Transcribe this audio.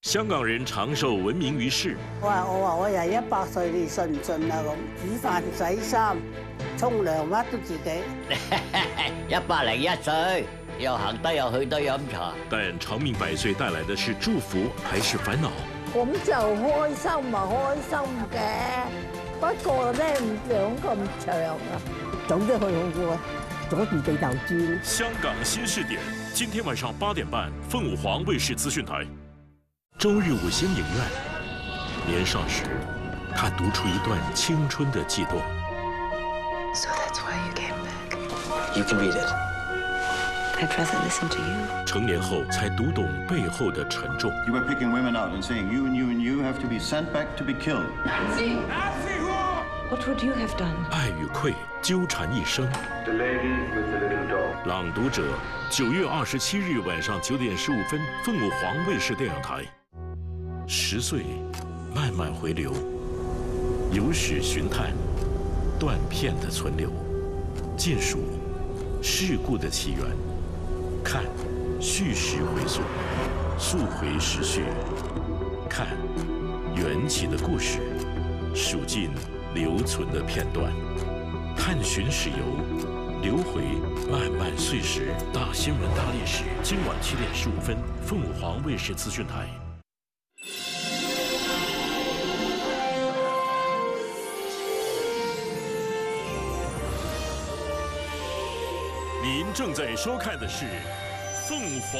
香港人長壽聞名於世。 我話我又100歲，你信唔信啊？咁煮飯洗衫、沖涼乜都自己。 101歲，又行得又去得飲茶。 但長命100歲帶來的是祝福還是煩惱？ 咁就開心啊，開心嘅。不過咧唔想咁長啊，早啲去好過阻住地球轉。 香港新視點，今天晚上8點半，鳳舞凰衛視資訊台。周日五星影院，年少時，他讀出一段青春的悸動。 So that's why you came back. You can read it. I'd rather listen to you. 成年後才讀懂背後的沉重。 You were picking women out and saying you and you and you have to be sent back to be killed. What would you have done? 愛與愧糾纏一生。 The lady with the little dog. 朗讀者，9月27日晚上9點15分，鳳舞凰衛視電影台。10歲，慢慢回流，有史尋探，斷片的存留，盡數事故的起源，看敘時回溯，溯回時序，看緣起的故事，數盡留存的片段，探尋史遊，流回漫漫歲時。大新聞大歷史，今晚7點15分，鳳舞凰衛視資訊台。您正在收看的是凤凰。